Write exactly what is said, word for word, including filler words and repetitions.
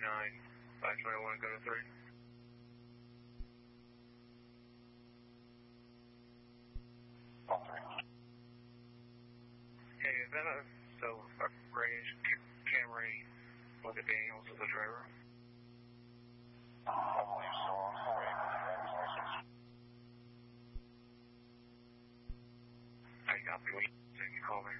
nine, five twenty-one, go to three. All three. Hey, is that a, so, a range Camry with the Daniels as the driver? I believe so. I'm sorry, I believe driver's license. I got the week, so you can call me.